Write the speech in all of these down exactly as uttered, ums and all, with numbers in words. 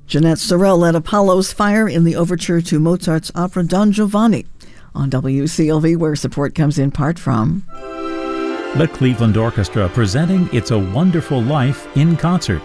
Jeanette Sorrell led Apollo's Fire in the overture to Mozart's opera Don Giovanni on W C L V, where support comes in part from the Cleveland Orchestra, presenting It's a Wonderful Life in concert.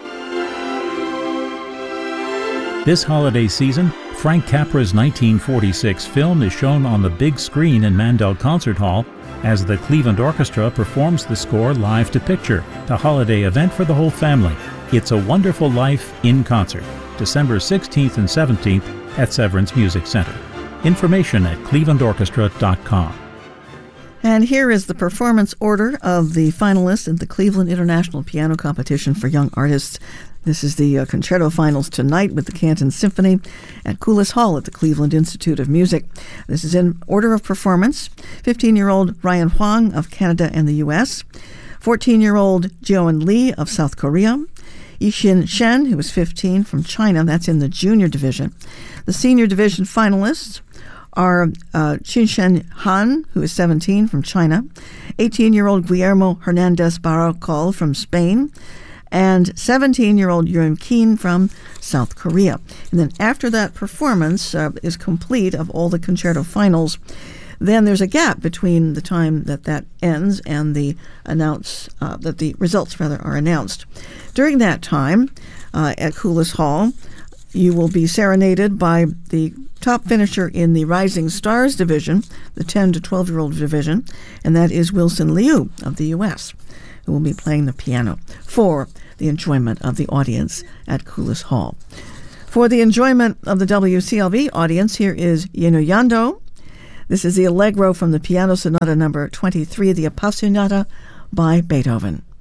This holiday season, Frank Capra's nineteen forty-six film is shown on the big screen in Mandel Concert Hall as the Cleveland Orchestra performs the score live to picture, the holiday event for the whole family. It's a Wonderful Life in concert, December sixteenth and seventeenth at Severance Music Center. Information at cleveland orchestra dot com. And here is the performance order of the finalists in the Cleveland International Piano Competition for Young Artists. This is the uh, concerto finals tonight with the Canton Symphony at Coulis Hall at the Cleveland Institute of Music. This is in order of performance. fifteen-year-old Ryan Hwang of Canada and the U S, fourteen-year-old Jeon Lee of South Korea, Yixin Shen, who is fifteen, from China. That's in the junior division. The senior division finalists are uh, Qinshen Han, who is seventeen, from China, eighteen-year-old Guillermo Hernandez Baracol from Spain, and seventeen-year-old Yurim Keen from South Korea. And then after that performance uh, is complete of all the concerto finals, then there's a gap between the time that that ends and the announce uh, that the results rather are announced. During that time, uh, at Coulis Hall, you will be serenaded by the top finisher in the Rising Stars division, the ten to twelve-year-old division, and that is Wilson Liu of the U S, who will be playing the piano for the enjoyment of the audience at Coulis Hall. For the enjoyment of the W C L V audience, here is Yeno Yando. This is the Allegro from the Piano Sonata number twenty-three, the Appassionata by Beethoven.